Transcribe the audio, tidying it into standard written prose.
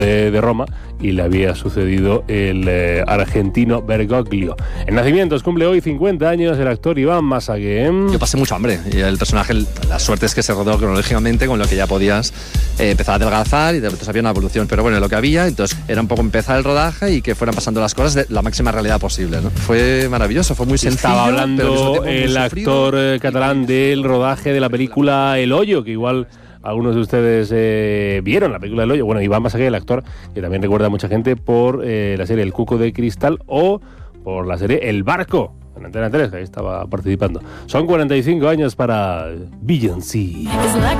de Roma y le había sucedido el argentino Bergoglio. En nacimientos cumple hoy 50 años el actor Iván Massagué. Yo pasé mucho hambre y el personaje, la suerte es que se rodó cronológicamente, con lo que ya podías empezar a adelgazar y de repente había una evolución, pero bueno, lo que había, entonces era un poco empezar el rodaje y que fueran pasando las cosas de la máxima realidad posible, ¿no? Fue maravilloso, fue muy sencillo. Estaba hablando pero el actor catalán del rodaje de la película El Hoyo, que igual algunos de ustedes vieron la película El Hoyo. Bueno, Iván Massagué, el actor, que también recuerda a mucha gente por la serie El Cuco de Cristal o por la serie El Barco, en Antena 3, que ahí estaba participando. Son 45 años para Beyoncé.